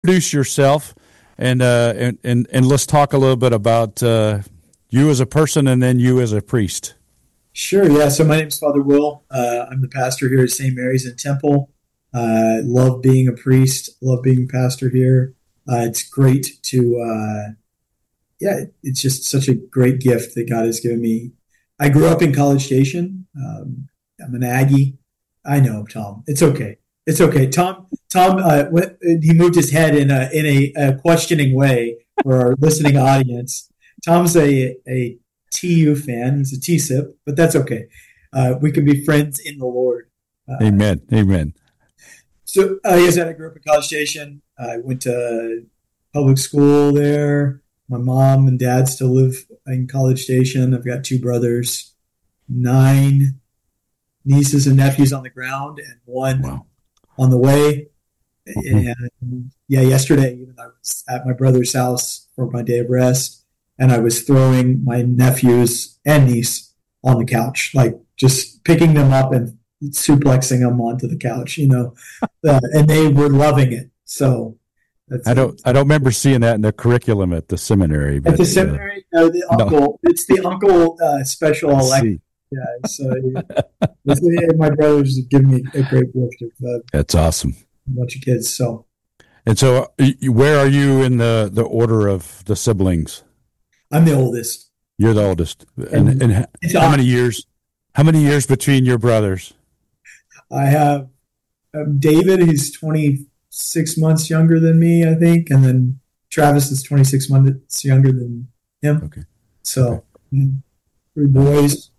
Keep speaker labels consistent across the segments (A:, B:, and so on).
A: introduce yourself and let's talk a little bit about you as a person and then you as a priest.
B: Sure, yeah. So my name is Father Will. I'm the pastor here at St. Mary's in Temple. Love being a priest, love being pastor here. It's great to, it's just such a great gift that God has given me. I grew up in College Station. I'm an Aggie. I know, Tom. It's okay. It's okay. Tom, he moved his head in a questioning way for our listening audience. Tom's a TU fan. He's a TSIP, but that's okay. We can be friends in the Lord.
A: Amen. Amen.
B: So, like I said, I grew up in College Station. I went to public school there. My mom and dad still live in College Station. I've got 2 brothers, 9 nieces and nephews on the ground, and 1 on the way. And yesterday even I was at my brother's house for my day of rest, and I was throwing my nephews and niece on the couch, like just picking them up and suplexing them onto the couch, and they were loving it. So
A: I don't remember seeing that in the curriculum at the seminary. But,
B: at the seminary, the uncle. No. It's the uncle special election. Yeah, so my brothers have given me a great gift of
A: that's awesome.
B: A bunch of kids. So,
A: and so, where are you in the order of the siblings?
B: I'm the oldest.
A: You're the oldest, and how many years? How many years between your brothers?
B: I have David. He's 26 months younger than me, I think, and then Travis is 26 months younger than him. Okay. So, 3 boys.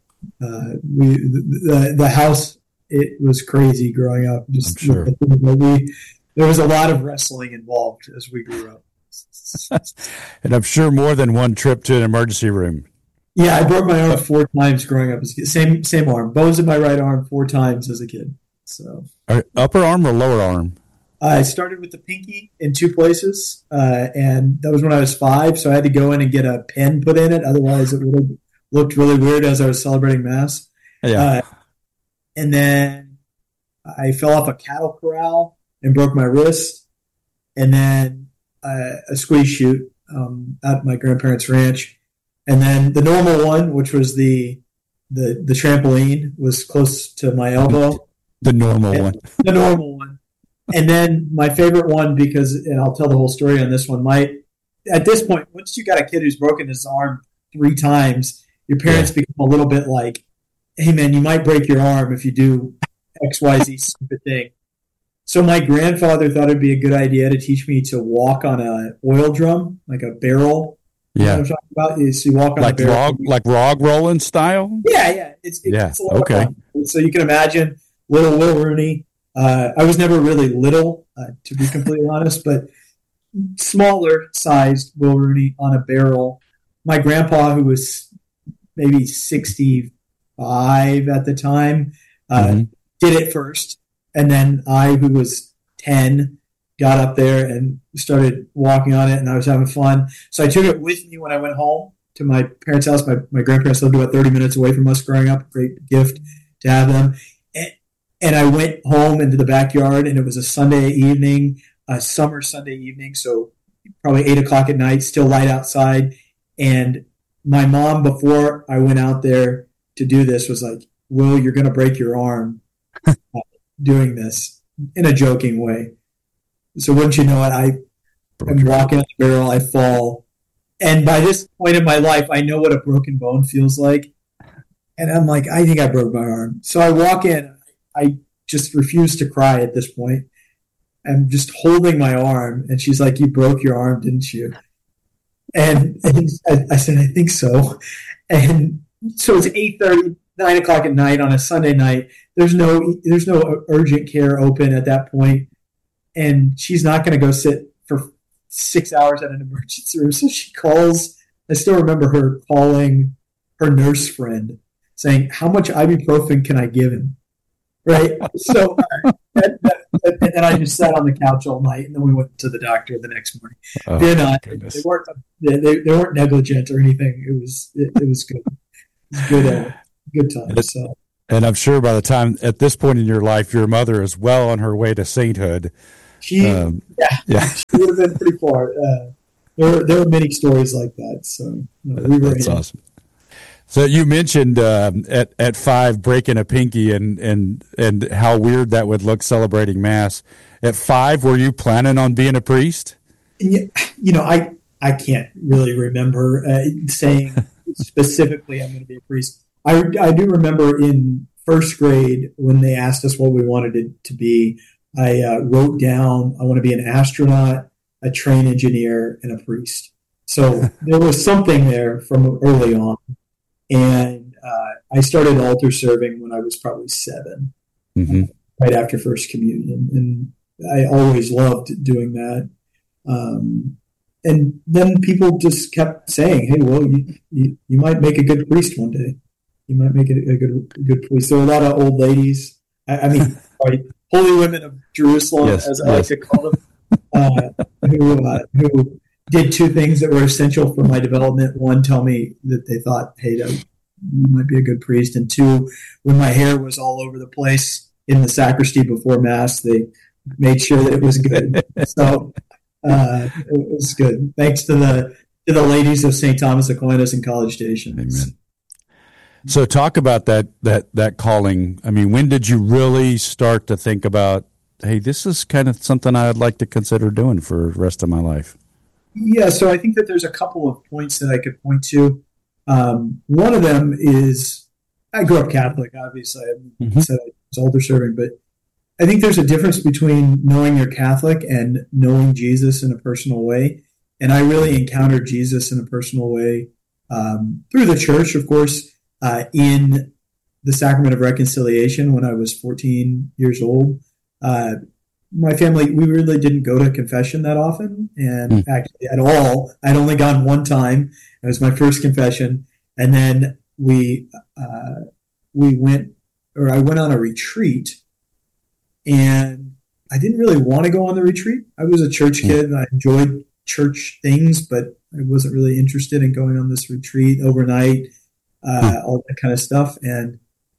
B: The house, it was crazy growing up. Just I'm sure. There was a lot of wrestling involved as we grew up.
A: And I'm sure more than one trip to an emergency room.
B: Yeah, I broke my arm 4 times growing up. Same arm. Bones in my right arm 4 times as a kid. So,
A: upper arm or lower arm?
B: I started with the pinky in 2 places, and that was when I was 5. So I had to go in and get a pin put in it. Otherwise, it would have looked really weird as I was celebrating Mass.
A: Yeah.
B: And then I fell off a cattle corral and broke my wrist. And then a squeeze chute at my grandparents' ranch. And then the normal one, which was the trampoline, was close to my elbow.
A: The normal one.
B: The normal one. And then my favorite one, and I'll tell the whole story on this one, at this point, once you got a kid who's broken his arm 3 times, your parents become a little bit like, hey, man, you might break your arm if you do XYZ stupid thing. So my grandfather thought it'd be a good idea to teach me to walk on an oil drum, like a barrel.
A: Yeah.
B: You know what I'm talking about? So you walk on a barrel.
A: Like log rolling style?
B: Yeah. It's a lot of fun. So you can imagine little Will Rooney. I was never really little, to be completely honest, but smaller sized Will Rooney on a barrel. My grandpa, who was maybe 65 at the time, did it first. And then I, who was 10, got up there and started walking on it, and I was having fun. So I took it with me when I went home to my parents' house. My grandparents lived about 30 minutes away from us growing up. Great gift to have them. And I went home into the backyard, and it was a Sunday evening, a summer Sunday evening, so probably 8 o'clock at night, still light outside. And my mom, before I went out there to do this, was like, Will, you're going to break your arm doing this, in a joking way. So wouldn't you know it, I'm walking on the barrel, I fall. And by this point in my life, I know what a broken bone feels like. And I'm like, I think I broke my arm. So I walk in. I just refuse to cry at this point. I'm just holding my arm. And she's like, you broke your arm, didn't you? And I said, I think so. And so it's 8:30, 9 o'clock at night on a Sunday night. There's no urgent care open at that point. And she's not going to go sit for 6 hours at an emergency room. So she calls. I still remember her calling her nurse friend saying, how much ibuprofen can I give him? Right. So and then I just sat on the couch all night, and then we went to the doctor the next morning.
A: Oh,
B: they weren't negligent or anything. It was good. It was good time. So.
A: And I'm sure by the time at this point in your life, your mother is well on her way to sainthood.
B: She would have been pretty far. There were many stories like that. So
A: that's awesome. So you mentioned at 5 breaking a pinky and how weird that would look celebrating Mass. At 5, were you planning on being a priest?
B: I can't really remember saying specifically I'm going to be a priest. I do remember in first grade when they asked us what we wanted it to be, I wrote down I want to be an astronaut, a train engineer, and a priest. So there was something there from early on. And I started altar serving when I was probably 7, right after First Communion. And I always loved doing that. And then people just kept saying, hey, well, you might make a good priest one day. You might make it a good priest. There were a lot of old ladies. I mean, holy women of Jerusalem, as I like to call them, who did 2 things that were essential for my development. One, tell me that they thought, hey, you might be a good priest. And 2, when my hair was all over the place in the sacristy before Mass, they made sure that it was good. So it was good. Thanks to the ladies of St. Thomas Aquinas and College Station.
A: Amen. So talk about that calling. I mean, when did you really start to think about, hey, this is kind of something I would like to consider doing for the rest of my life?
B: Yeah, so I think that there's a couple of points that I could point to. One of them is I grew up Catholic, obviously. I said I was altar serving, but I think there's a difference between knowing you're Catholic and knowing Jesus in a personal way. And I really encountered Jesus in a personal way through the church, of course, in the Sacrament of Reconciliation when I was 14 years old. My family, we really didn't go to confession that often, and actually at all. I'd only gone one time. It was my first confession, and then I went on a retreat, and I didn't really want to go on the retreat. I was a church kid, and I enjoyed church things, but I wasn't really interested in going on this retreat overnight, all that kind of stuff. And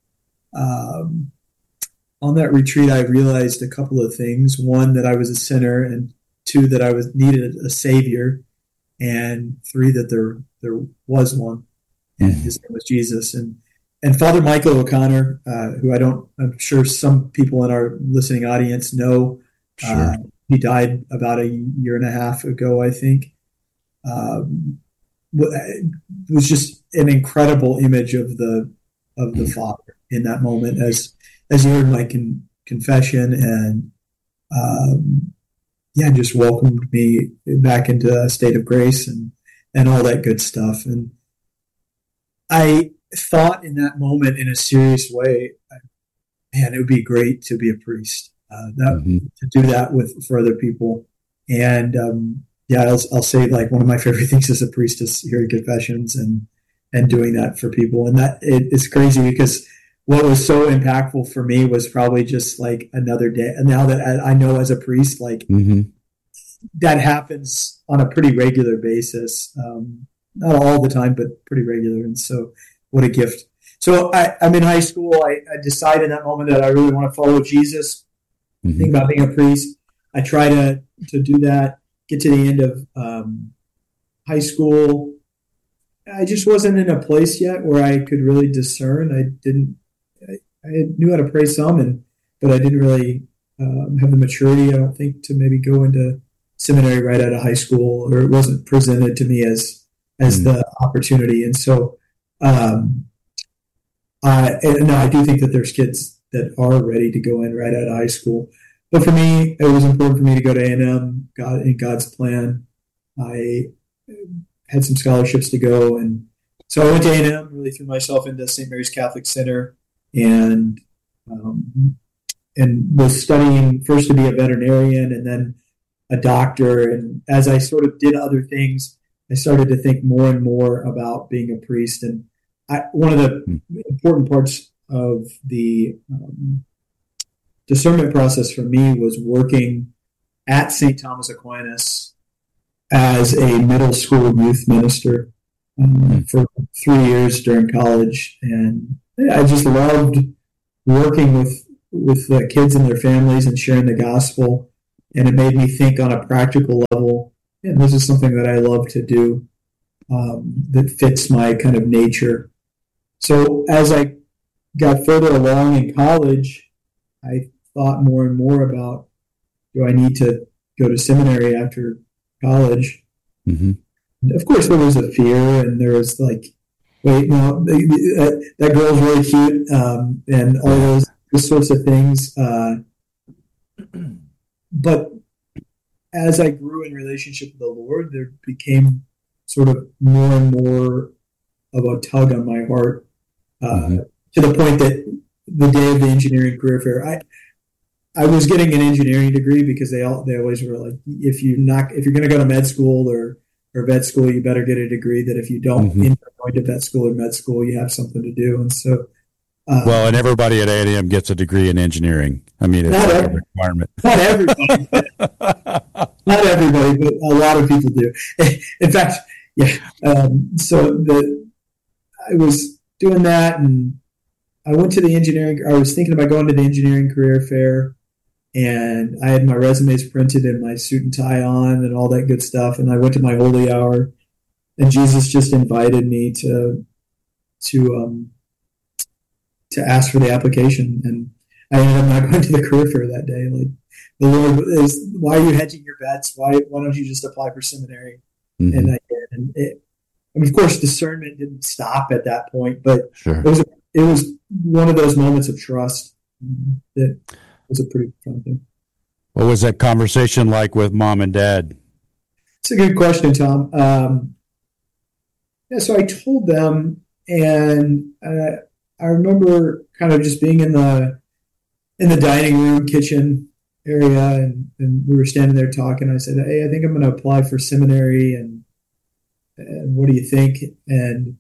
B: on that retreat, I realized a couple of things. 1, that I was a sinner, and 2, that I needed a savior, and 3, that there was one, and his name was Jesus. And Father Michael O'Connor, who I'm sure some people in our listening audience know, he died about a year and a half ago, I think. Was just an incredible image of the Father in that moment, as you heard my confession, and just welcomed me back into a state of grace and all that good stuff. And I thought in that moment, in a serious way, man, it would be great to be a priest, to do that for other people. And I'll say, like, one of my favorite things as a priest is hearing confessions and doing that for people. And that it's crazy because what was so impactful for me was probably just like another day. And now that I know as a priest, like that happens on a pretty regular basis. Not all the time, but pretty regular. And so what a gift. So I'm in high school. I decide in that moment that I really want to follow Jesus, think about being a priest. I try to do that, get to the end of high school. I just wasn't in a place yet where I could really discern. I knew how to pray some, but I didn't really have the maturity, I don't think, to maybe go into seminary right out of high school, or it wasn't presented to me as the opportunity. And so, I do think that there's kids that are ready to go in right out of high school. But for me, it was important for me to go to A&M, in God's plan. I had some scholarships to go, and so I went to A&M, really threw myself into St. Mary's Catholic Center, and was studying first to be a veterinarian and then a doctor. And as I sort of did other things, I started to think more and more about being a priest. And one of the important parts of the discernment process for me was working at St. Thomas Aquinas as a middle school youth minister for 3 years during college. And I just loved working with the kids and their families and sharing the gospel. and it made me think on a practical level. And this is something that I love to do, that fits my kind of nature. So as I got further along in college, I thought more and more about, do I need to go to seminary after college?
A: Mm-hmm.
B: Of course, there was a fear, and there was like, wait, no, that girl's really cute, and all those sorts of things. But as I grew in relationship with the Lord, there became sort of more and more of a tug on my heart, to the point that the day of the engineering career fair, I was getting an engineering degree because they always were like, if you're going to go to med school or vet school, you better get a degree. That if you don't end up going to vet school or med school, you have something to do. And so,
A: well, and everybody at A&M gets a degree in engineering. I mean, it's like a requirement.
B: Not everybody, not everybody, but a lot of people do. In fact, yeah. So I was doing that, and I went to the engineering. I was thinking about going to the engineering career fair, and I had my resumes printed and my suit and tie on and all that good stuff. And I went to my holy hour, and Jesus just invited me to ask for the application. And I ended up not going to the career fair that day. Like, the Lord is, why are you hedging your bets? Why don't you just apply for seminary? Mm-hmm. And I did. And of course, discernment didn't stop at that point, but
A: sure.
B: It was one of those moments of trust that was a pretty fun thing.
A: What was that conversation like with mom and dad?
B: It's a good question, Tom. So I told them, and I remember kind of just being in the dining room, kitchen area, and we were standing there talking. I said, "Hey, I think I'm going to apply for seminary, and what do you think?" And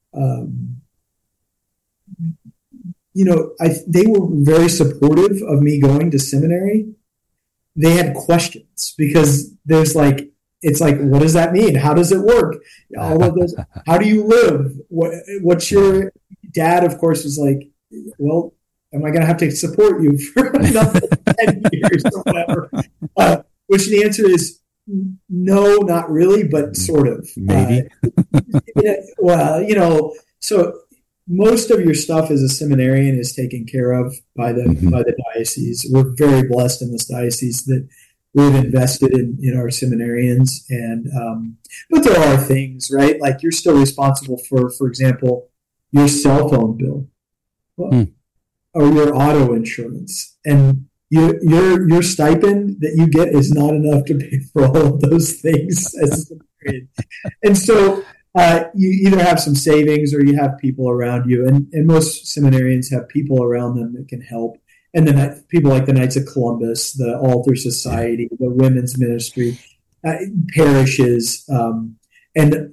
B: they were very supportive of me going to seminary. They had questions because there's like, it's like, what does that mean? How does it work? All of those. How do you live? What's your dad? Of course, was like, well, am I going to have to support you for another 10 years or whatever? Which the answer is no, not really, but sort of.
A: Maybe.
B: So most of your stuff as a seminarian is taken care of by the diocese. We're very blessed in this diocese that we've invested in our seminarians, and but there are things, right? Like, you're still responsible for example, your cell phone bill or your auto insurance, and your stipend that you get is not enough to pay for all of those things as a seminarian. And so you either have some savings or you have people around you, and most seminarians have people around them that can help. And then people like the Knights of Columbus, the Altar Society, the Women's Ministry, parishes, and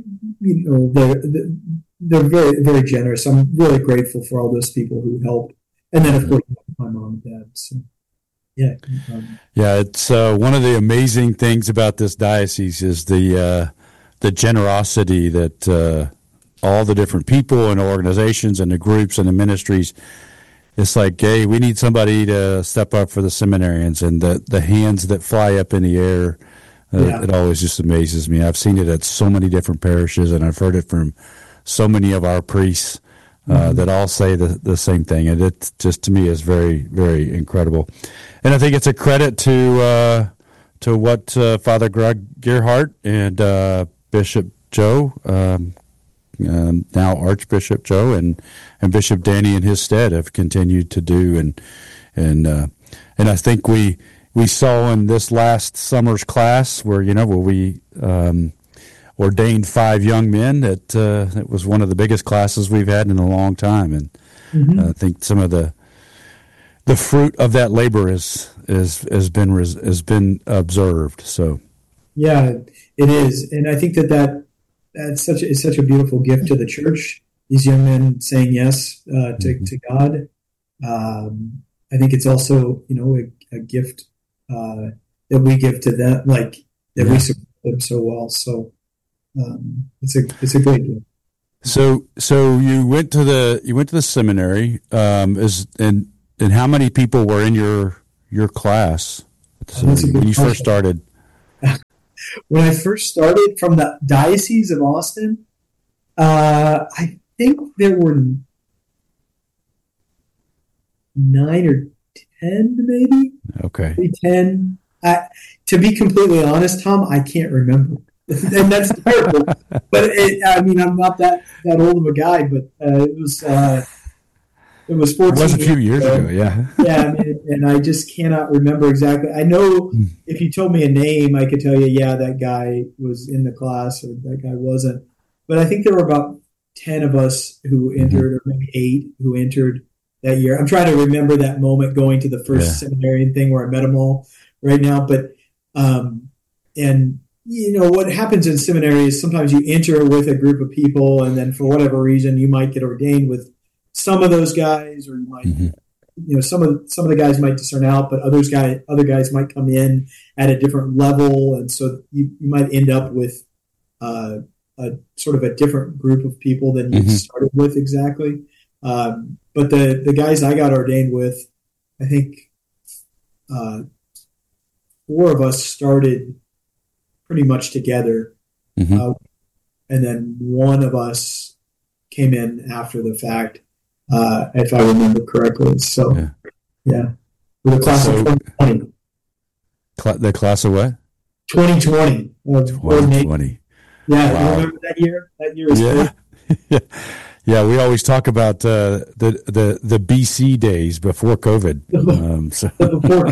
B: they're very, very generous. I'm really grateful for all those people who help. And then, of course, my mom and dad. So, yeah.
A: It's one of the amazing things about this diocese is the generosity that all the different people and organizations and the groups and the ministries. It's like, hey, we need somebody to step up for the seminarians, and the hands that fly up in the air. It always just amazes me. I've seen it at so many different parishes, and I've heard it from so many of our priests that all say the same thing. And it just, to me, is very, very incredible. And I think it's a credit to what Father Greg Gerhardt and Bishop Joe, now Archbishop Joe, and Bishop Danny in his stead have continued to do, and I think we saw in this last summer's class where we ordained 5 young men that it was one of the biggest classes we've had in a long time, and I think some of the fruit of that labor has been observed. So
B: yeah, it is, and I think that's such a beautiful gift to the church. These young men saying yes to God. I think it's also a gift that we give to them, like that we support them so well. So it's a great gift.
A: So you went to the seminary, and how many people were in your class So when you first started?
B: When I first started from the Diocese of Austin, I think there were 9 or 10, maybe.
A: Okay.
B: Maybe 10. To be completely honest, Tom, I can't remember. And that's terrible. But I'm not that old of a guy, but it was 14.
A: It was a few years ago, yeah.
B: Yeah, and I just cannot remember exactly. I know if you told me a name, I could tell you, yeah, that guy was in the class or that guy wasn't. But I think there were about 10 of us who entered, or maybe 8 who entered that year. I'm trying to remember that moment going to the first seminarian thing where I met them all right now. But, and what happens in seminary is sometimes you enter with a group of people, and then for whatever reason, you might get ordained with some of those guys, or you might, some of the guys might discern out, but other guys might come in at a different level. And so you might end up with, a sort of a different group of people than you started with exactly. But the guys I got ordained with, I think 4 of us started pretty much together. And then one of us came in after the fact, if I remember correctly. So, yeah. With the class of 2020.
A: The class of what?
B: 2020.
A: 2020.
B: Yeah,
A: wow.
B: You remember that year? That year was great.
A: Yeah, we always talk about the BC days before COVID.
B: Before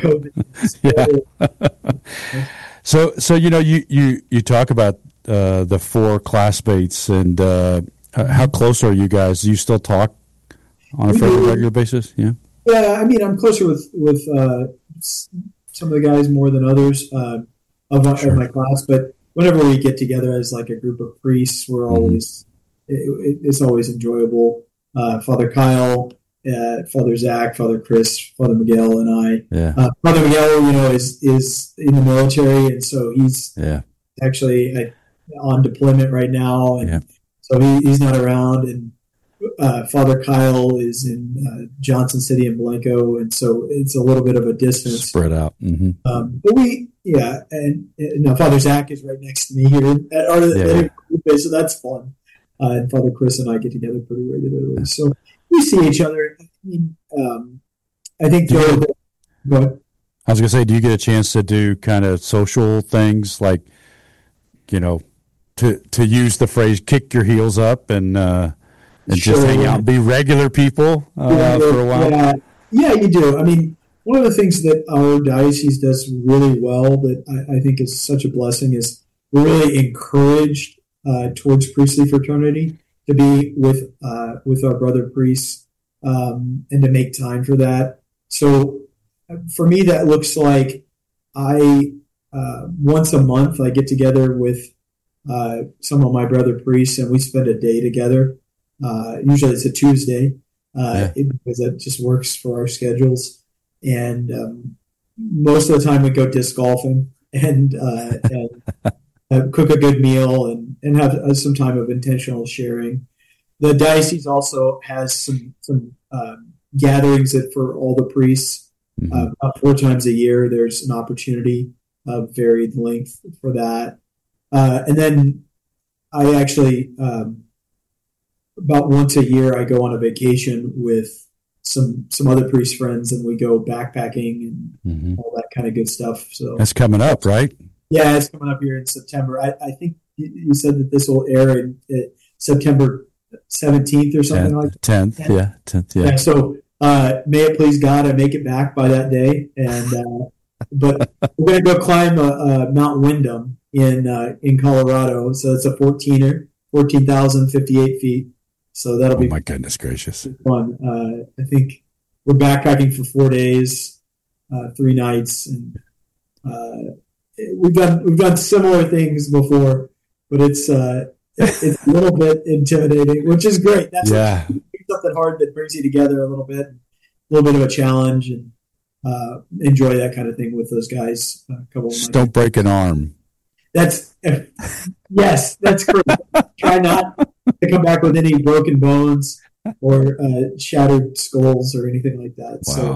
A: COVID. Yeah. So you talk about the 4 classmates, and how close are you guys? Do you still talk on a fairly regular basis? Yeah.
B: Yeah, I'm closer with some of the guys more than others of my class, but whenever we get together as like a group of priests, we're always it's always enjoyable. Father Kyle, Father Zach, Father Chris, Father Miguel, and I. Yeah. Father Miguel, is in the military, and so he's actually on deployment right now, and so he's not around. And Father Kyle is in Johnson City and Blanco, and so it's a little bit of a distance,
A: spread out.
B: But and now Father Zach is right next to me here at our so that's fun. And Father Chris and I get together pretty regularly, so we see each other. I think. Go ahead.
A: I was going to say, do you get a chance to do kind of social things, like, to use the phrase "kick your heels up" and just hang out and be regular people for a while?
B: Yeah, you do. One of the things that our diocese does really well that I think is such a blessing is we're really encouraged towards priestly fraternity to be with our brother priests and to make time for that. So for me, that looks like once a month I get together with some of my brother priests and we spend a day together. Usually it's a Tuesday because that just works for our schedules. And most of the time we go disc golfing and cook a good meal and have some time of intentional sharing. The diocese also has some gatherings that for all the priests. About 4 times a year, there's an opportunity of varied length for that. And then I actually, about once a year, I go on a vacation with some other priest friends, and we go backpacking and all that kind of good stuff. So
A: that's coming up, right?
B: Yeah, it's coming up here in September. I think you said that this will air in September 17th or something like that.
A: 10th, yeah.
B: So may it please God, I make it back by that day. And but we're going to go climb Mount Windham in Colorado. So it's a 14,058 feet. So that'll be
A: my goodness gracious
B: fun. I think we're backpacking for 4 days, 3 nights, and we've done similar things before, but it's a little bit intimidating, which is great. That's something hard that brings you together a little bit of a challenge, and enjoy that kind of thing with those guys.
A: Just don't break an arm.
B: That's correct. Try not to come back with any broken bones or shattered skulls or anything like that.
A: Wow.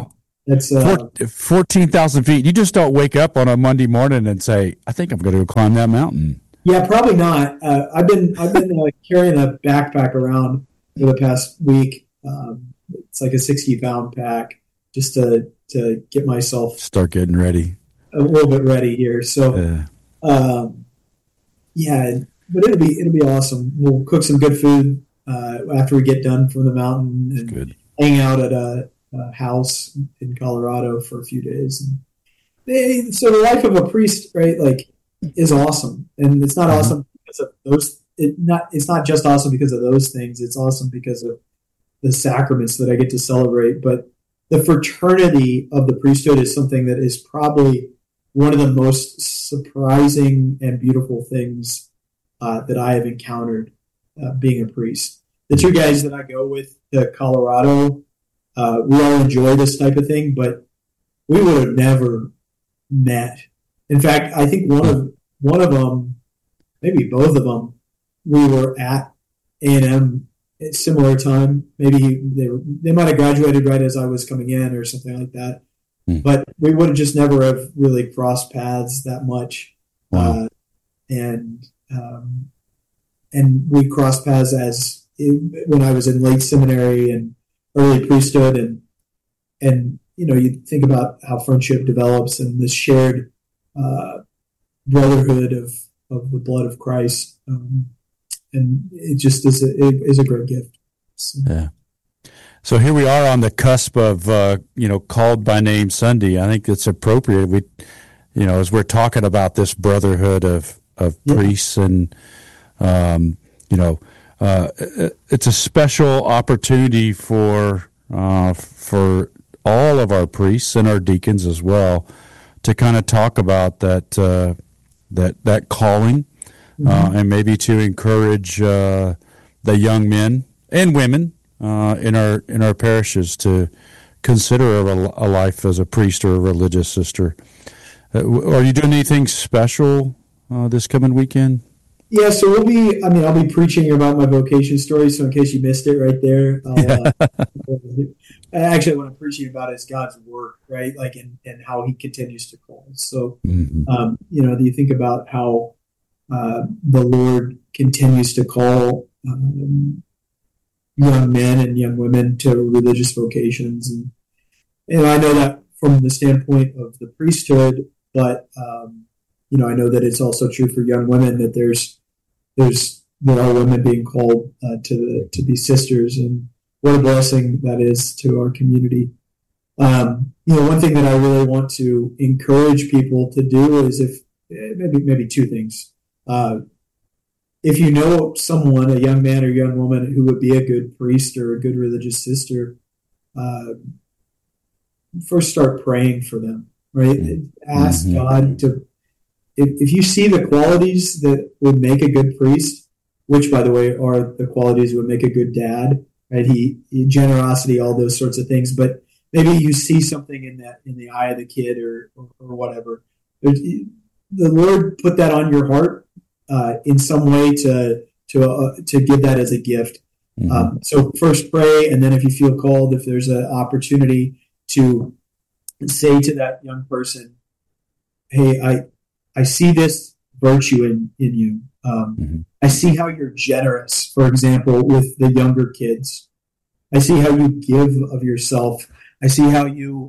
B: That's
A: 14,000 feet. You just don't wake up on a Monday morning and say, "I think I'm going to go climb that mountain."
B: Yeah, probably not. I've been carrying a backpack around for the past week. It's like a 60-pound pack just to get myself
A: start getting ready,
B: a little bit ready here. So, yeah, but it'll be awesome. We'll cook some good food after we get done from the mountain and hang out at a house in Colorado for a few days. So the life of a priest, right, like, is awesome, and it's not awesome because of those. It's not just awesome because of those things. It's awesome because of the sacraments that I get to celebrate. But the fraternity of the priesthood is something that is probably one of the most surprising and beautiful things that I have encountered being a priest. The two guys that I go with to Colorado, we all enjoy this type of thing, but we would have never met. In fact, I think one of them, maybe both of them, we were at A&M at a similar time. Maybe they might have graduated right as I was coming in or something like that. But we would have just never have really crossed paths that much.
A: Wow.
B: And we crossed paths when I was in late seminary and early priesthood, and you think about how friendship develops and this shared brotherhood of the blood of Christ, and it just is a great gift. So.
A: Yeah. So here we are on the cusp of Called by Name Sunday. I think it's appropriate. We, as we're talking about this brotherhood of priests, and it's a special opportunity for all of our priests and our deacons as well to kind of talk about that calling, and maybe to encourage the young men and women in our parishes to consider a life as a priest or a religious sister. Are you doing anything special this coming weekend?
B: Yeah, so I'll be preaching about my vocation story. So in case you missed it right there, actually what I'm preaching about is God's work, right? Like, and how He continues to call. So, you think about how the Lord continues to call young men and young women to religious vocations, and I know that from the standpoint of the priesthood, but I know that it's also true for young women that there are women being called to be sisters, and what a blessing that is to our community. One thing that I really want to encourage people to do is maybe two things. If you know someone, a young man or young woman, who would be a good priest or a good religious sister, first start praying for them, right? Ask God to, if you see the qualities that would make a good priest, which, by the way, are the qualities that would make a good dad, right? Generosity, all those sorts of things. But maybe you see something in the eye of the kid or whatever. The Lord put that on your heart in some way to give that as a gift. So first pray, and then if you feel called, if there's an opportunity to say to that young person, "Hey, I see this virtue in you. I see how you're generous, for example, with the younger kids. I see how you give of yourself. I see how you,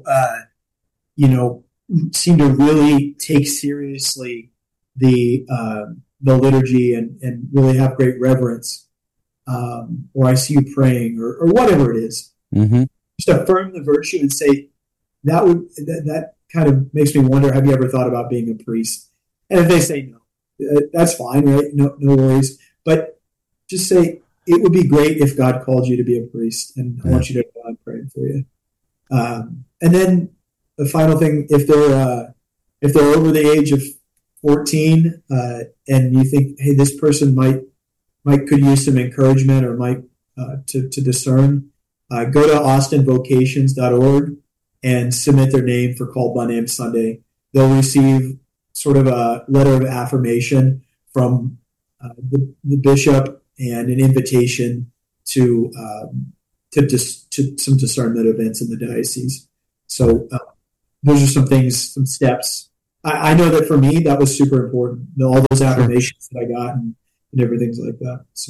B: seem to really take seriously the liturgy and really have great reverence. Or I see you praying, or whatever it is. Just affirm the virtue and say that kind of makes me wonder. Have you ever thought about being a priest? And if they say no, that's fine, right? No worries. But just say, it would be great if God called you to be a priest, and I want you to know I'm praying for you. And then the final thing, if they're over the age of 14, and you think, hey, this person could use some encouragement or might to discern, go to austinvocations.org and submit their name for Called by Name Sunday. They'll receive sort of a letter of affirmation from the bishop and an invitation to some discernment events in the diocese. So those are some things, some steps. I know that for me, that was super important. All those affirmations that I got and everything like that. So.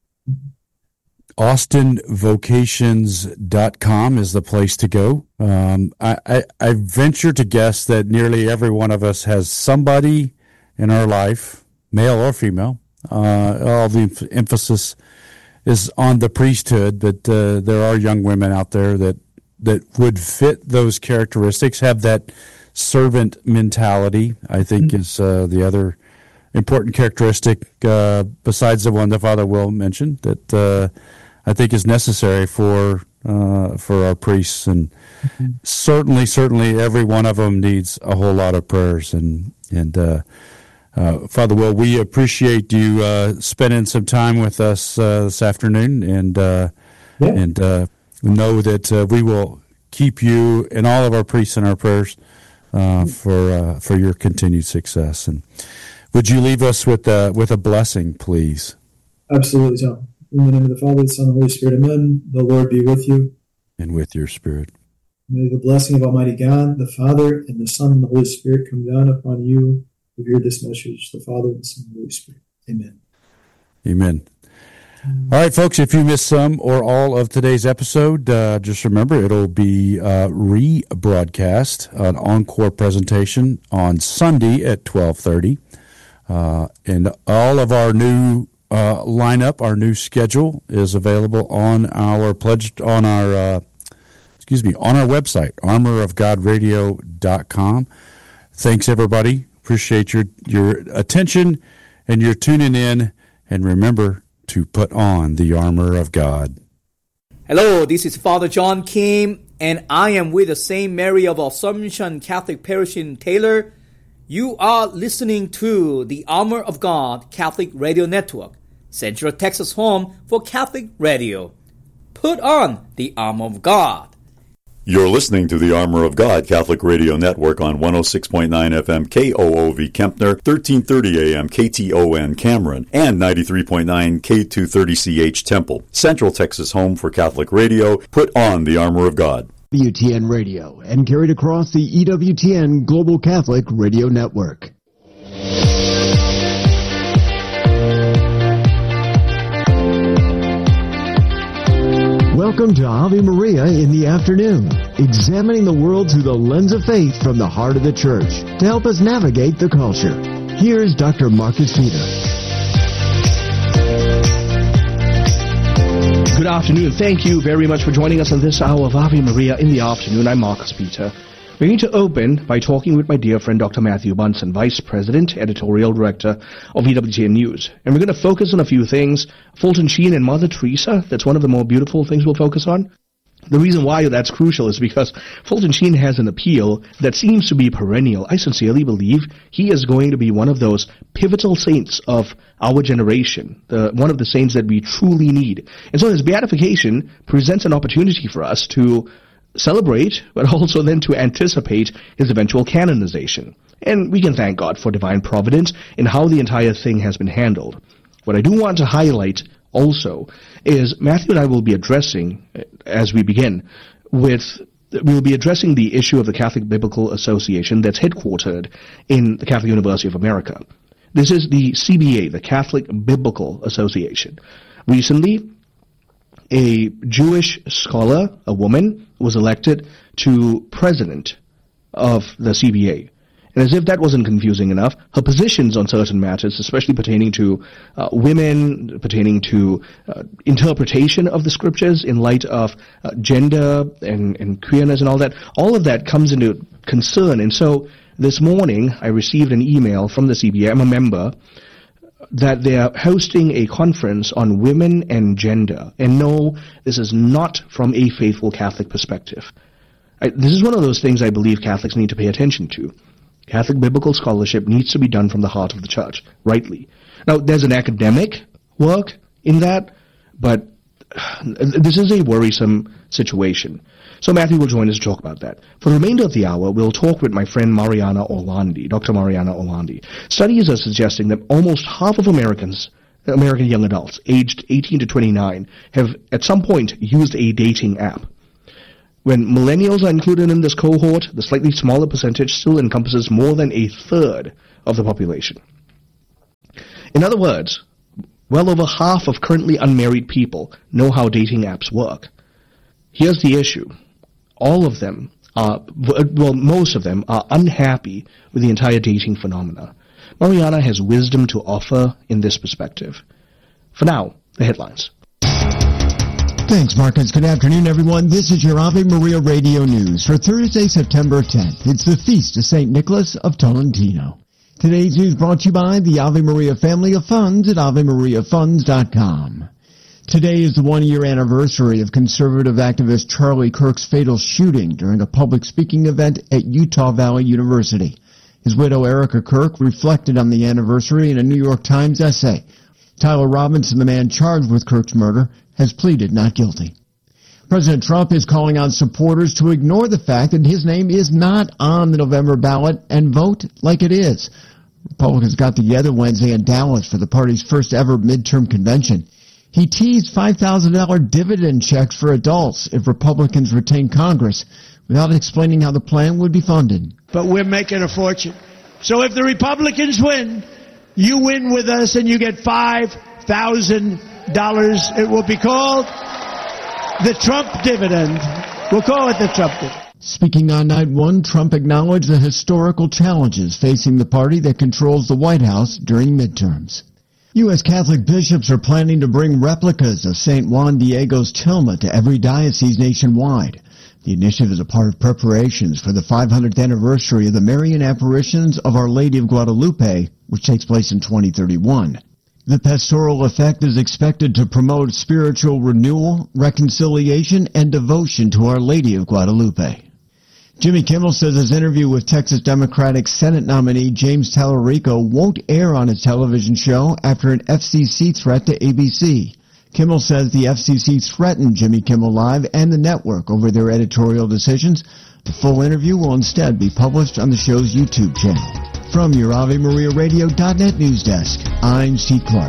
A: AustinVocations.com is the place to go. I venture to guess that nearly every one of us has somebody in our life, male or female. All the emphasis is on the priesthood, but there are young women out there that would fit those characteristics, have that servant mentality, I think is the other important characteristic besides the one that Father Will mentioned that I think is necessary for our priests, and certainly every one of them needs a whole lot of prayers. And Father Will, we appreciate you spending some time with us this afternoon, and know that we will keep you and all of our priests in our prayers for your continued success. And would you leave us with a blessing, please?
B: Absolutely, Tom. In the name of the Father, the Son, and the Holy Spirit, amen. The Lord be with you.
A: And with your spirit.
B: May the blessing of Almighty God, the Father, and the Son, and the Holy Spirit come down upon you who hear this message, the Father, the Son, and the Holy Spirit. Amen.
A: Amen. All right, folks, if you missed some or all of today's episode, just remember it'll be rebroadcast, an encore presentation on Sunday at 12:30. And all of our new lineup, our new schedule is available on our website, armorofgodradio.com. Thanks, everybody. Appreciate your attention and your tuning in. And remember to put on the armor of God.
C: Hello, this is Father John Kim, and I am with the St. Mary of Assumption Catholic Parish in Taylor. You are listening to the Armor of God Catholic Radio Network, Central Texas home for Catholic radio. Put on the armor of God.
D: You're listening to the Armor of God Catholic Radio Network on 106.9 FM KOOV Kempner, 1330 AM KTON Cameron, and 93.9 K230CH Temple. Central Texas home for Catholic radio. Put on the Armor of God.
E: EWTN Radio and carried across the EWTN Global Catholic Radio Network. Welcome to Ave Maria in the afternoon, examining the world through the lens of faith from the heart of the Church to help us navigate the culture. Here's Dr. Marcus Peter.
F: Good afternoon. Thank you very much for joining us on this hour of Ave Maria in the afternoon. I'm Marcus Peter. We're going to open by talking with my dear friend Dr. Matthew Bunson, Vice President, Editorial Director of EWTN News. And we're going to focus on a few things. Fulton Sheen and Mother Teresa, that's one of the more beautiful things we'll focus on. The reason why that's crucial is because Fulton Sheen has an appeal that seems to be perennial. I sincerely believe he is going to be one of those pivotal saints of our generation, one of the saints that we truly need. And so his beatification presents an opportunity for us to celebrate, but also then to anticipate his eventual canonization. And we can thank God for divine providence in how the entire thing has been handled. What I do want to highlight also is Matthew and I will be addressing, as we begin, we'll be addressing the issue of the Catholic Biblical Association that's headquartered in the Catholic University of America. This is the CBA, the Catholic Biblical Association. Recently, a Jewish scholar, a woman, was elected to president of the CBA. And as if that wasn't confusing enough, her positions on certain matters, especially pertaining to women, pertaining to interpretation of the scriptures in light of gender and queerness and all of that comes into concern. And so this morning, I received an email from the CBA, I'm a member, that they are hosting a conference on women and gender. And no, this is not from a faithful Catholic perspective. This is one of those things I believe Catholics need to pay attention to. Catholic biblical scholarship needs to be done from the heart of the Church, rightly. Now, there's an academic work in that, but this is a worrisome situation. So Matthew will join us to talk about that. For the remainder of the hour, we'll talk with my friend Mariana Orlandi, Dr. Mariana Orlandi. Studies are suggesting that almost half of American young adults aged 18 to 29 have at some point used a dating app. When millennials are included in this cohort, the slightly smaller percentage still encompasses more than a third of the population. In other words, well over half of currently unmarried people know how dating apps work. Here's the issue. All of them most of them are unhappy with the entire dating phenomena. Mariana has wisdom to offer in this perspective. For now, the headlines.
E: Thanks, Marcus. Good afternoon, everyone. This is your Ave Maria Radio News for Thursday, September 10th. It's the Feast of St. Nicholas of Tolentino. Today's news brought to you by the Ave Maria Family of Funds at AveMariaFunds.com. Today is the one-year anniversary of conservative activist Charlie Kirk's fatal shooting during a public speaking event at Utah Valley University. His widow, Erica Kirk, reflected on the anniversary in a New York Times essay. Tyler Robinson, the man charged with Kirk's murder, has pleaded not guilty. President Trump is calling on supporters to ignore the fact that his name is not on the November ballot and vote like it is. Republicans got together Wednesday in Dallas for the party's first ever midterm convention. He teased $5,000 dividend checks for adults if Republicans retain Congress without explaining how the plan would be funded.
G: But we're making a fortune. So if the Republicans win, you win with us and you get $5,000. It will be called the Trump dividend. We'll call it the Trump dividend.
E: Speaking on night one, Trump acknowledged the historical challenges facing the party that controls the White House during midterms. U.S. Catholic bishops are planning to bring replicas of St. Juan Diego's tilma to every diocese nationwide. The initiative is a part of preparations for the 500th anniversary of the Marian apparitions of Our Lady of Guadalupe, which takes place in 2031. The pastoral effect is expected to promote spiritual renewal, reconciliation, and devotion to Our Lady of Guadalupe. Jimmy Kimmel says his interview with Texas Democratic Senate nominee James Tallarico won't air on his television show after an FCC threat to ABC. Kimmel says the FCC threatened Jimmy Kimmel Live and the network over their editorial decisions. The full interview will instead be published on the show's YouTube channel. From your AveMariaRadio.net news desk, I'm Steve Clark.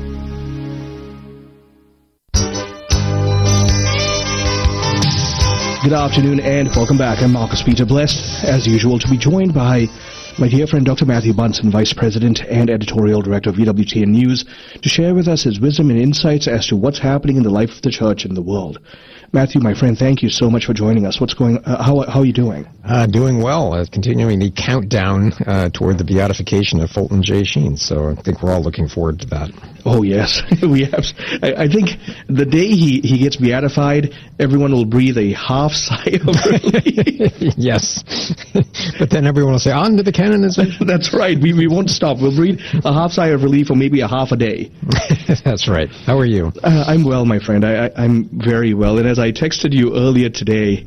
F: Good afternoon and welcome back. I'm Marcus Peter, blessed, as usual, to be joined by my dear friend Dr. Matthew Bunson, Vice President and Editorial Director of EWTN News, to share with us his wisdom and insights as to what's happening in the life of the church and the world. Matthew, my friend, thank you so much for joining us. How are you doing?
H: Doing well. Continuing the countdown toward the beatification of Fulton J. Sheen. So I think we're all looking forward to that.
F: Oh, yes. We have. I think the day he gets beatified, everyone will breathe a half sigh of relief.
H: Yes. But then everyone will say, on to the canonization.
F: That's right. We won't stop. We'll breathe a half sigh of relief for maybe a half a day.
H: That's right. How are you?
F: I'm well, my friend. I'm very well. And as I texted you earlier today...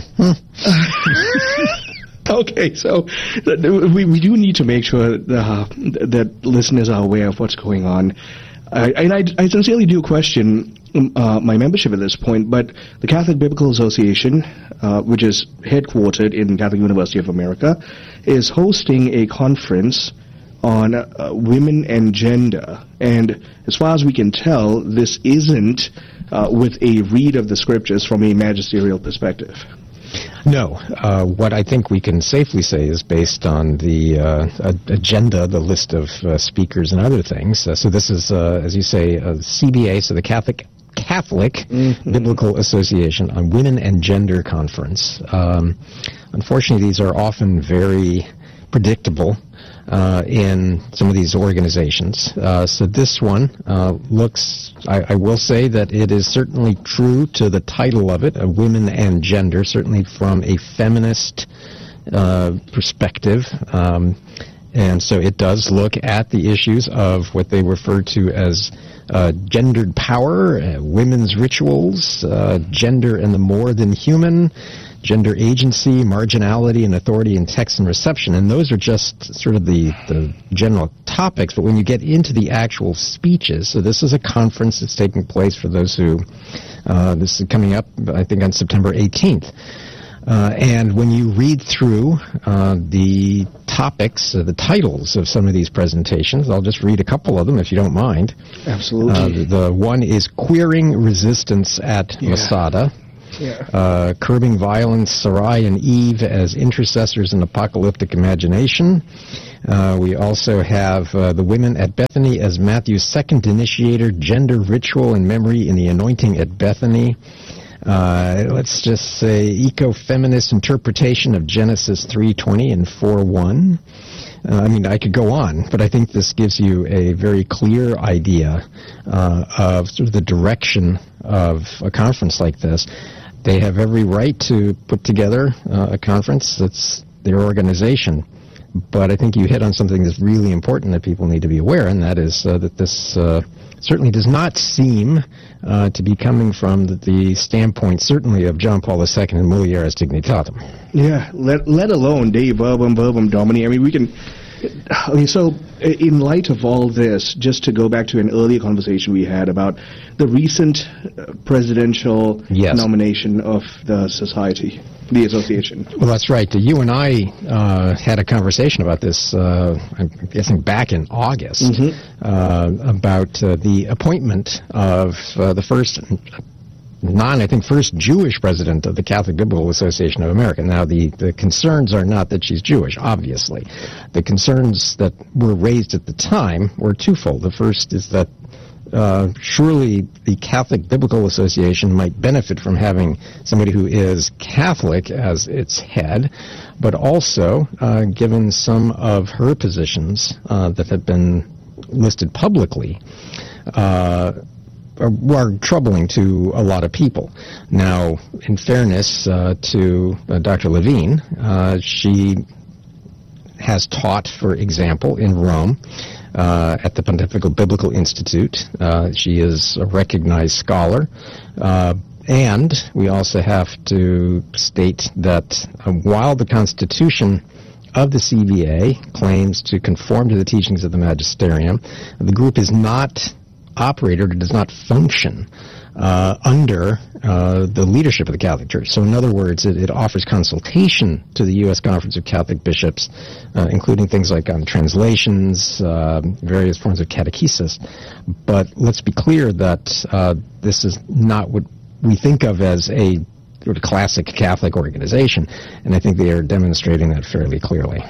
F: Okay, so we do need to make sure that listeners are aware of what's going on. I sincerely do question my membership at this point, but the Catholic Biblical Association, which is headquartered in Catholic University of America, is hosting a conference on women and gender. And as far as we can tell, this isn't with a read of the scriptures from a magisterial perspective.
H: No. What I think we can safely say is based on the agenda, the list of speakers and other things. So this is, as you say, CBA, so the Catholic Biblical Association on Women and Gender Conference. Unfortunately, these are often very predictable in some of these organizations. So this one looks, I will say that it is certainly true to the title of it, Women and Gender, certainly from a feminist perspective. And so it does look at the issues of what they refer to as gendered power, women's rituals, gender and the more than human, gender agency, marginality, and authority in text and reception. And those are just sort of the general topics. But when you get into the actual speeches, so this is a conference that's taking place for those who, this is coming up, I think, on September 18th. And when you read through the topics, the titles of some of these presentations, I'll just read a couple of them if you don't mind.
F: Absolutely.
H: The one is Queering Resistance at Masada. Curbing Violence, Sarai and Eve as Intercessors in Apocalyptic Imagination. We also have the women at Bethany as Matthew's second initiator, gender, ritual, and memory in the anointing at Bethany. Let's just say eco-feminist interpretation of Genesis 3:20 and 4:1. I could go on, but I think this gives you a very clear idea of sort of the direction of a conference like this. They have every right to put together a conference. That's their organization. But I think you hit on something that's really important that people need to be aware, and that is that this certainly does not seem to be coming from the standpoint, certainly, of John Paul II and Mulieris Dignitatem.
F: Yeah, let alone Dei Verbum Domini. We can... so in light of all this, just to go back to an earlier conversation we had about the recent presidential nomination of the society, the association.
H: Well, that's right. You and I had a conversation about this, I'm guessing back in August, about the appointment of the first first Jewish president of the Catholic Biblical Association of America. Now, the concerns are not that she's Jewish, obviously. The concerns that were raised at the time were twofold. The first is that surely the Catholic Biblical Association might benefit from having somebody who is Catholic as its head, but also, given some of her positions that have been listed publicly, are troubling to a lot of people. Now, in fairness to Dr. Levine, she has taught, for example, in Rome at the Pontifical Biblical Institute. She is a recognized scholar. And we also have to state that while the Constitution of the CBA claims to conform to the teachings of the Magisterium, the group is not operated or does not function under the leadership of the Catholic Church. So in other words, it offers consultation to the U.S. Conference of Catholic Bishops, including things like translations, various forms of catechesis. But let's be clear that this is not what we think of as a sort of classic Catholic organization, and I think they are demonstrating that fairly clearly.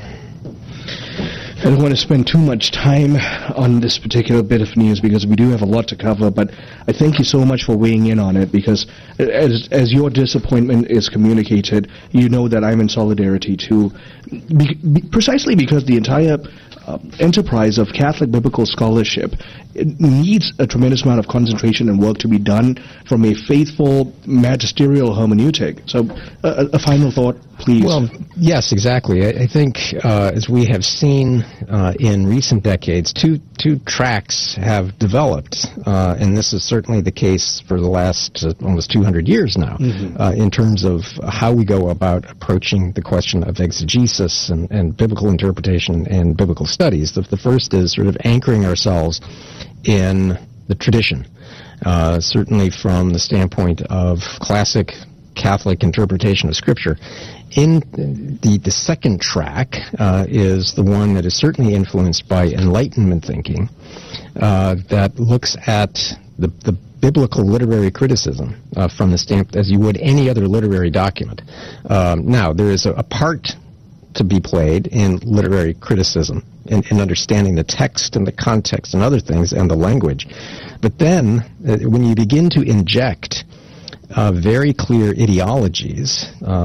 F: I don't want to spend too much time on this particular bit of news because we do have a lot to cover, but I thank you so much for weighing in on it because as your disappointment is communicated, you know that I'm in solidarity too, precisely because the entire enterprise of Catholic biblical scholarship needs a tremendous amount of concentration and work to be done from a faithful magisterial hermeneutic. So a final thought, please.
H: Well, yes, exactly. I think as we have seen in recent decades, two tracks have developed, and this is certainly the case for the last almost 200 years now, in terms of how we go about approaching the question of exegesis and biblical interpretation and biblical studies. The first is sort of anchoring ourselves in the tradition, certainly from the standpoint of classic Catholic interpretation of Scripture. In the second track is the one that is certainly influenced by Enlightenment thinking, that looks at the biblical literary criticism from the standpoint as you would any other literary document. Now, there is a part to be played in literary criticism, in understanding the text and the context and other things and the language. But then, when you begin to inject very clear ideologies,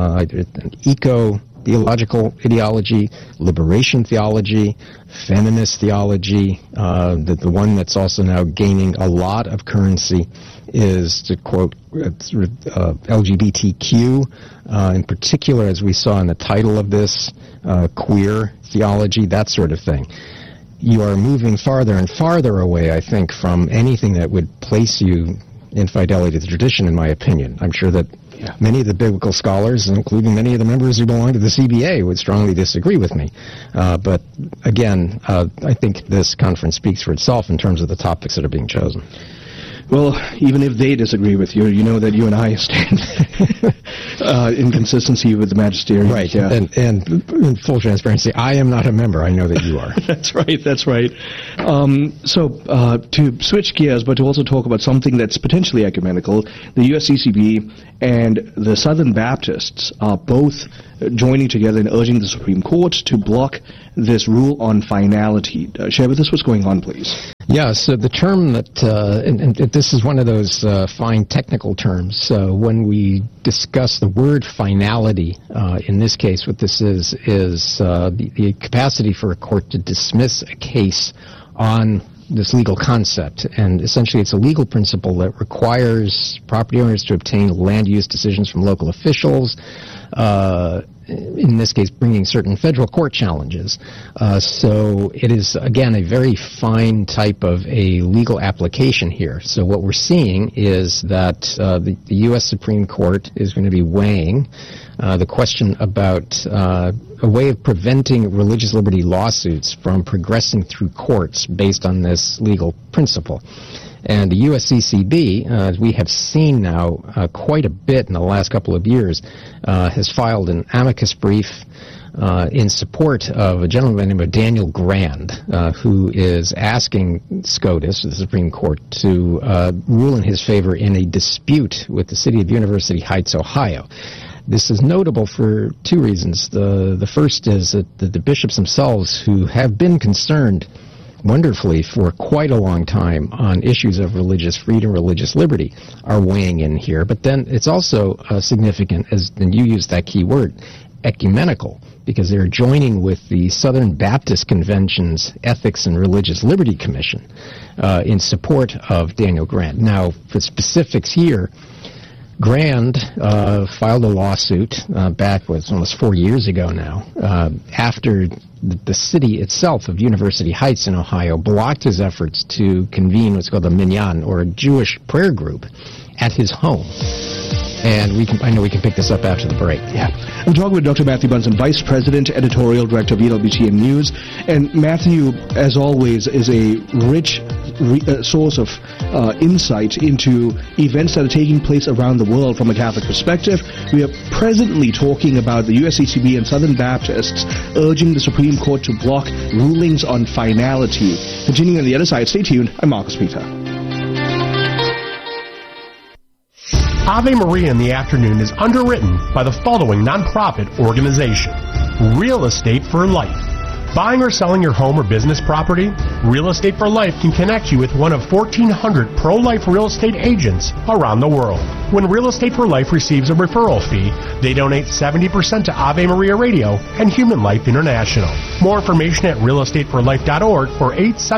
H: eco-theological ideology, liberation theology, feminist theology, the one that's also now gaining a lot of currency is, to quote, LGBTQ, in particular, as we saw in the title of this, queer theology, that sort of thing. You are moving farther and farther away, I think, from anything that would place you in fidelity to the tradition, in my opinion. I'm sure that many of the biblical scholars, including many of the members who belong to the CBA, would strongly disagree with me. But again, I think this conference speaks for itself in terms of the topics that are being chosen.
F: Well, even if they disagree with you, you know that you and I stand in consistency with the magisterium.
H: Right, yeah. And in full transparency, I am not a member. I know that you are.
F: That's right. So to switch gears, but to also talk about something that's potentially ecumenical, the USCCB and the Southern Baptists are both joining together in urging the Supreme Court to block this rule on finality. Share with us what's going on, please.
H: Yeah, so the term that, and this is one of those fine technical terms. When we discuss the word finality, in this case, what this is the capacity for a court to dismiss a case on this legal concept. And essentially it's a legal principle that requires property owners to obtain land use decisions from local officials, in this case bringing certain federal court challenges. So it is, again, a very fine type of a legal application here. So what we're seeing is that the U.S. Supreme Court is going to be weighing the question about a way of preventing religious liberty lawsuits from progressing through courts based on this legal principle. And the USCCB, as we have seen now quite a bit in the last couple of years, has filed an amicus brief in support of a gentleman by the name of Daniel Grand, who is asking SCOTUS, the Supreme Court, to rule in his favor in a dispute with the city of University Heights, Ohio. This is notable for two reasons. The first is that the bishops themselves, who have been concerned wonderfully for quite a long time on issues of religious freedom, religious liberty, are weighing in here. But then it's also significant, and you used that key word, ecumenical, because they're joining with the Southern Baptist Convention's Ethics and Religious Liberty Commission in support of Daniel Grand. Now, for specifics here, Grand filed a lawsuit back, almost 4 years ago now, after the city itself of University Heights in Ohio blocked his efforts to convene what's called a minyan, or a Jewish prayer group, at his home. And I know we can pick this up after the break.
F: Yeah. I'm talking with Dr. Matthew Bunson, Vice President, Editorial Director of EWTN News. And Matthew, as always, is a rich source of insight into events that are taking place around the world from a Catholic perspective. We are presently talking about the USCCB and Southern Baptists urging the Supreme Court to block rulings on finality. Continuing on the other side, stay tuned. I'm Marcus Peter.
I: Ave Maria in the Afternoon is underwritten by the following nonprofit organization: Real Estate for Life. Buying or selling your home or business property? Real Estate for Life can connect you with one of 1,400 pro-life real estate agents around the world. When Real Estate for Life receives a referral fee, they donate 70% to Ave Maria Radio and Human Life International. More information at realestateforlife.org or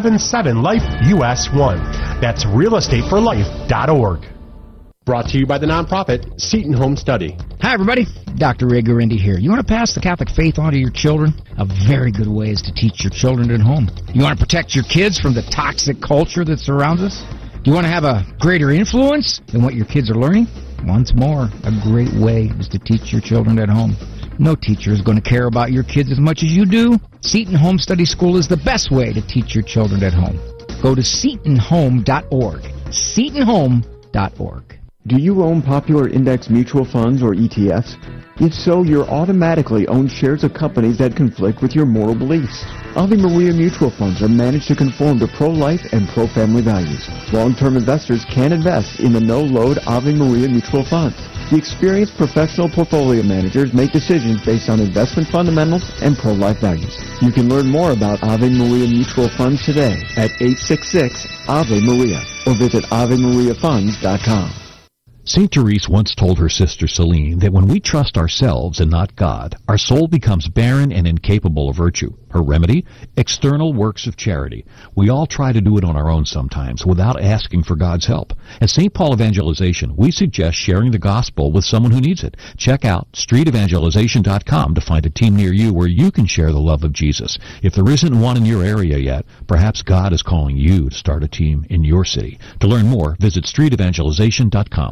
I: 877-LIFE-US1. That's realestateforlife.org. Brought to you by the nonprofit Seton Home Study.
J: Hi, everybody. Dr. Ray Guarendi here. You want to pass the Catholic faith on to your children? A very good way is to teach your children at home. You want to protect your kids from the toxic culture that surrounds us? Do you want to have a greater influence than what your kids are learning? Once more, a great way is to teach your children at home. No teacher is going to care about your kids as much as you do. Seton Home Study School is the best way to teach your children at home. Go to setonhome.org. setonhome.org.
K: Do you own popular index mutual funds or ETFs? If so, you're automatically owned shares of companies that conflict with your moral beliefs. Ave Maria mutual funds are managed to conform to pro-life and pro-family values. Long-term investors can invest in the no-load Ave Maria mutual funds. The experienced professional portfolio managers make decisions based on investment fundamentals and pro-life values. You can learn more about Ave Maria mutual funds today at 866-AVE-MARIA or visit AveMariaFunds.com.
L: St. Therese once told her sister Celine that when we trust ourselves and not God, our soul becomes barren and incapable of virtue. Her remedy? External works of charity. We all try to do it on our own sometimes without asking for God's help. At St. Paul Evangelization, we suggest sharing the gospel with someone who needs it. Check out streetevangelization.com to find a team near you where you can share the love of Jesus. If there isn't one in your area yet, perhaps God is calling you to start a team in your city. To learn more, visit streetevangelization.com.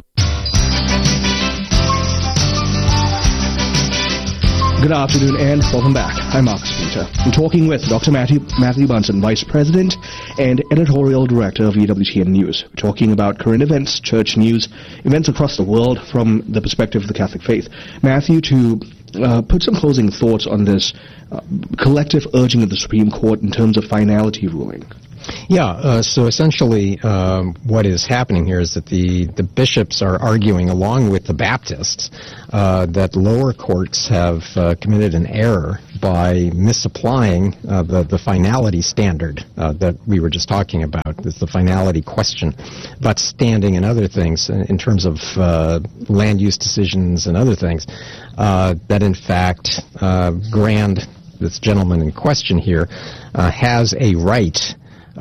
F: Good afternoon and welcome back. I'm Marcus Peter. Director. I'm talking with Dr. Matthew Bunson, Vice President and Editorial Director of EWTN News. We're talking about current events, church news, events across the world from the perspective of the Catholic faith. Matthew, to put some closing thoughts on this collective urging of the Supreme Court in terms of finality ruling.
H: Yeah, so essentially what is happening here is that the bishops are arguing, along with the Baptists, that lower courts have committed an error by misapplying the finality standard that we were just talking about. It's the finality question about standing and other things in terms of land use decisions and other things, that in fact Grand, this gentleman in question here, has a right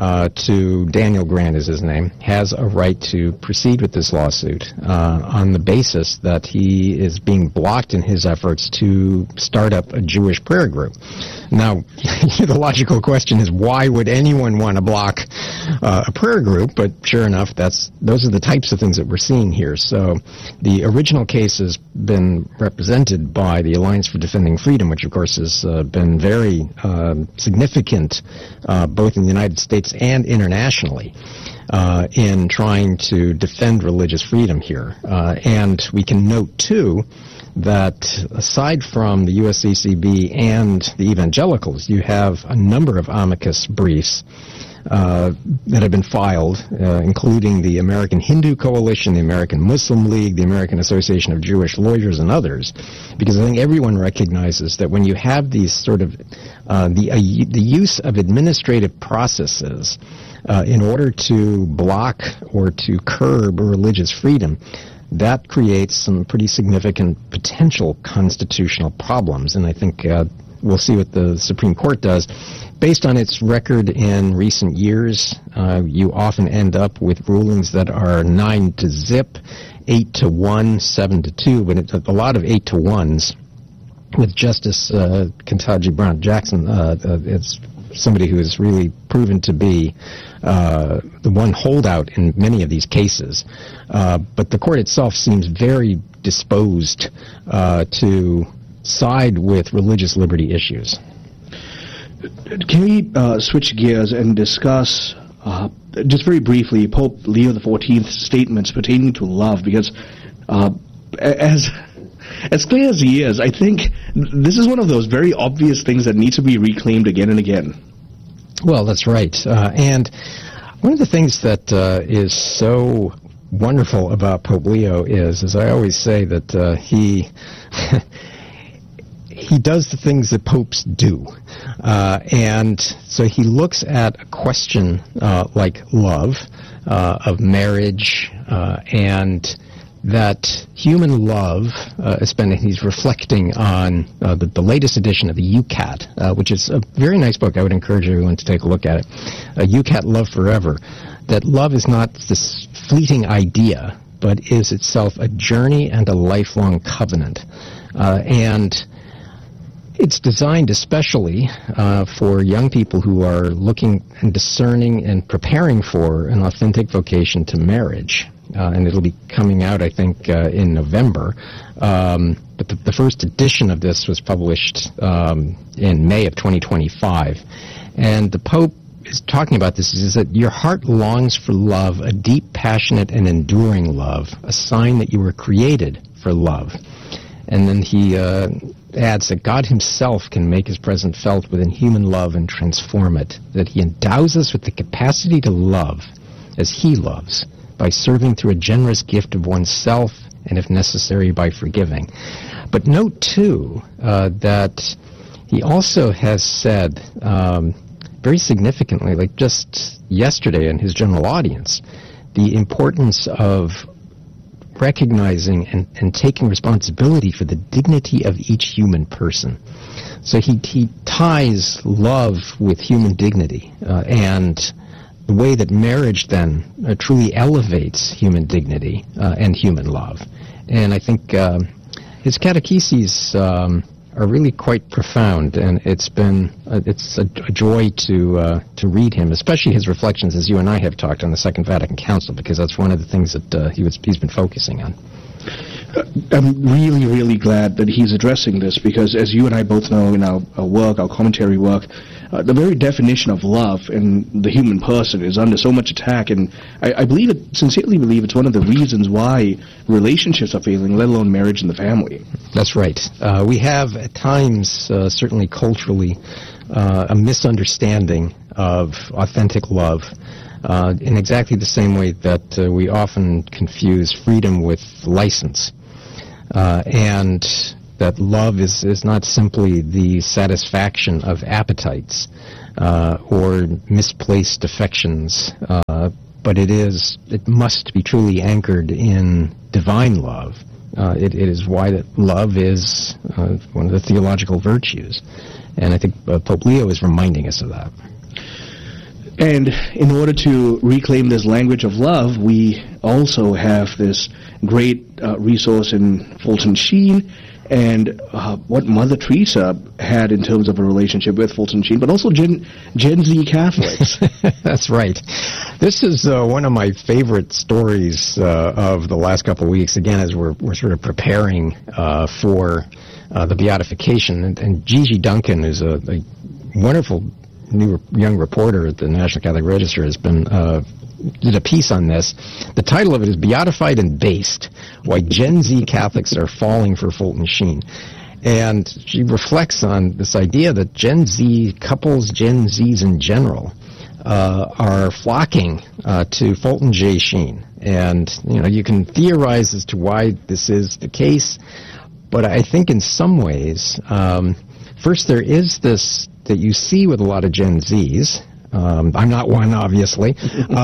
H: to, Daniel Grand is his name, has a right to proceed with this lawsuit on the basis that he is being blocked in his efforts to start up a Jewish prayer group. Now, the logical question is, why would anyone want to block a prayer group? But sure enough, those are the types of things that we're seeing here. So the original case has been represented by the Alliance for Defending Freedom, which of course has been very significant both in the United States and internationally in trying to defend religious freedom here. And we can note, too, that aside from the USCCB and the evangelicals, you have a number of amicus briefs that have been filed, including the American Hindu Coalition, the American Muslim League, the American Association of Jewish Lawyers, and others, because I think everyone recognizes that when you have these sort of the use of administrative processes in order to block or to curb religious freedom, that creates some pretty significant potential constitutional problems. And I think we'll see what the Supreme Court does. Based on its record in recent years, you often end up with rulings that are 9-0, 8-1, 7-2, but a lot of 8-1s. With Justice Ketanji Brown Jackson, it's somebody who has really proven to be the one holdout in many of these cases. But the court itself seems very disposed to side with religious liberty issues.
F: Can we switch gears and discuss, just very briefly, Pope Leo XIV's statements pertaining to love? Because as clear as he is, I think this is one of those very obvious things that needs to be reclaimed again and again.
H: Well, that's right. And one of the things that is so wonderful about Pope Leo is, as I always say, that he he does the things that popes do. And so he looks at a question like love, of marriage, and that human love, he's reflecting on the latest edition of the UCAT, which is a very nice book. I would encourage everyone to take a look at it. UCAT Love Forever. That love is not this fleeting idea, but is itself a journey and a lifelong covenant. And it's designed especially for young people who are looking and discerning and preparing for an authentic vocation to marriage. And it'll be coming out, I think, in November. But the first edition of this was published in May of 2025. And the Pope is talking about this, is that your heart longs for love, a deep, passionate, and enduring love, a sign that you were created for love. And then he adds that God himself can make his presence felt within human love and transform it, that he endows us with the capacity to love as he loves, by serving through a generous gift of oneself, and if necessary, by forgiving. But note, too, that he also has said, very significantly, like just yesterday in his general audience, the importance of recognizing and taking responsibility for the dignity of each human person. So he ties love with human dignity, and the way that marriage then truly elevates human dignity and human love. And I think his catecheses are really quite profound, and it's a joy to read him, especially his reflections, as you and I have talked on the Second Vatican Council, because that's one of the things that he's been focusing on.
F: I'm really, really glad that he's addressing this, because as you and I both know in our work, our commentary work, the very definition of love in the human person is under so much attack, and I sincerely believe it's one of the reasons why relationships are failing, let alone marriage and the family.
H: That's right. We have at times, certainly culturally, a misunderstanding of authentic love in exactly the same way that we often confuse freedom with license. And that love is not simply the satisfaction of appetites or misplaced affections, but it must be truly anchored in divine love. It is why that love is one of the theological virtues. And I think Pope Leo is reminding us of that.
F: And in order to reclaim this language of love, we also have this great resource in Fulton Sheen, and what Mother Teresa had in terms of a relationship with Fulton Sheen, but also Gen Z Catholics.
H: That's right. This is one of my favorite stories of the last couple of weeks, again, as we're sort of preparing for the beatification. And Gigi Duncan, who's a wonderful new young reporter at the National Catholic Register, has been did a piece on this. The title of it is Beatified and Based, Why Gen Z Catholics Are Falling for Fulton Sheen. And she reflects on this idea that Gen Z couples, Gen Zs in general, are flocking to Fulton J. Sheen. And, you can theorize as to why this is the case, but I think in some ways, first there is this that you see with a lot of Gen Zs, I'm not one, obviously,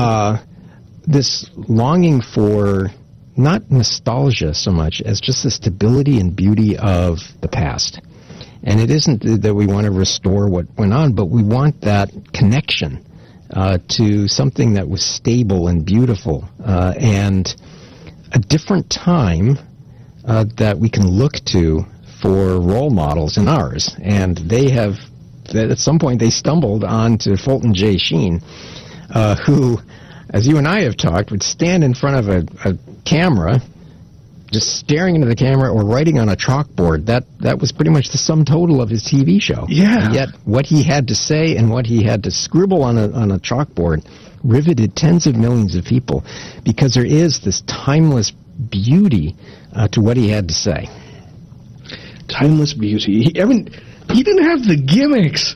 H: this longing for not nostalgia so much as just the stability and beauty of the past. And it isn't that we want to restore what went on, but we want that connection to something that was stable and beautiful, and a different time that we can look to for role models in ours. And they have, at some point, they stumbled onto Fulton J. Sheen, who, as you and I have talked, would stand in front of a camera, just staring into the camera or writing on a chalkboard. That was pretty much the sum total of his TV show.
F: Yeah.
H: And yet, what he had to say and what he had to scribble on a chalkboard riveted tens of millions of people, because there is this timeless beauty to what he had to say.
F: Timeless beauty. He didn't have the gimmicks.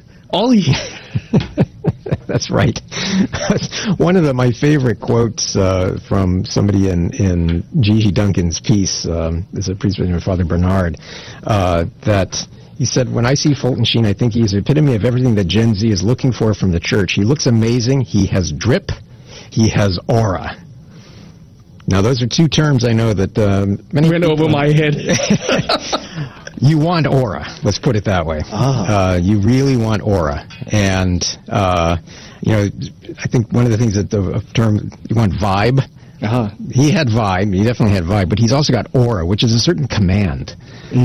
H: That's right. One of my favorite quotes from somebody in Gigi Duncan's piece, is a priest named Father Bernard, that he said, when I see Fulton Sheen, I think he's the epitome of everything that Gen Z is looking for from the church. He looks amazing. He has drip. He has aura. Now, those are two terms I know that many
F: went over my head.
H: You want aura, let's put it that way. You really want aura. And, I think one of the things that the term, you want vibe. He had vibe, he definitely had vibe, but he's also got aura, which is a certain command.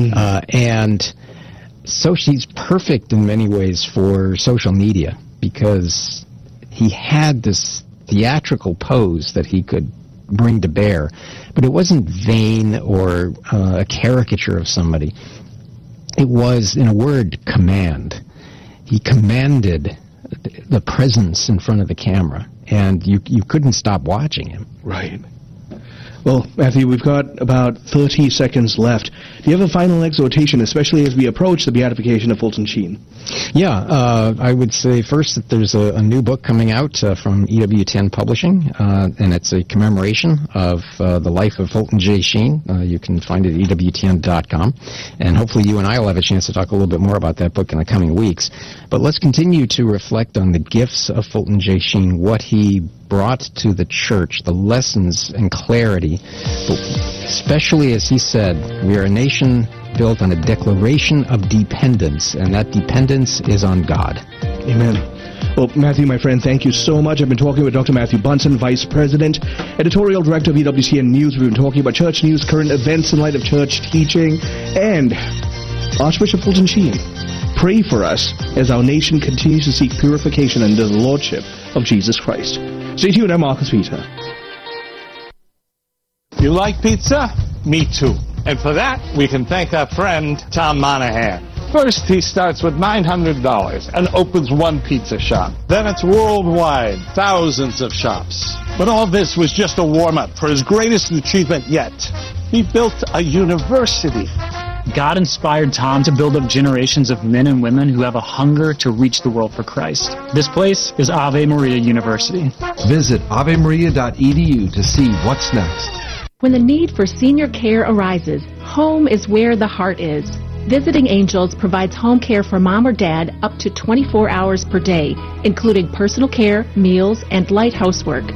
H: And so he's perfect in many ways for social media, because he had this theatrical pose that he could bring to bear, but it wasn't vain or a caricature of somebody. It was, in a word, command. He commanded the presence in front of the camera, and you couldn't stop watching him.
F: Right. Well, Matthew, we've got about 30 seconds left. Do you have a final exhortation, especially as we approach the beatification of Fulton Sheen?
H: Yeah, I would say first that there's a new book coming out from EWTN Publishing, and it's a commemoration of the life of Fulton J. Sheen. You can find it at EWTN.com, and hopefully you and I will have a chance to talk a little bit more about that book in the coming weeks. But let's continue to reflect on the gifts of Fulton J. Sheen, what he brought to the church, the lessons and clarity, but especially as he said, we are a nation built on a declaration of dependence, and that dependence is on God.
F: Amen. Well, Matthew, my friend, thank you so much. I've been talking with Dr. Matthew Bunson, Vice President, Editorial Director of EWTN News. We've been talking about church news, current events in light of church teaching, and Archbishop Fulton Sheen. Pray for us as our nation continues to seek purification under the Lordship of Jesus Christ. Stay tuned, I'm Marcus Peter.
G: You like pizza? Me too.
M: And for that, we can thank our friend, Tom Monahan. First, he starts with $900 and opens one pizza shop. Then it's worldwide, thousands of shops. But all this was just a warm-up for his greatest achievement yet. He built a university.
N: God inspired Tom to build up generations of men and women who have a hunger to reach the world for Christ. This place is Ave Maria University.
O: Visit avemaria.edu to see what's next.
P: When the need for senior care arises, home is where the heart is. Visiting Angels provides home care for mom or dad up to 24 hours per day, including personal care, meals, and light housework.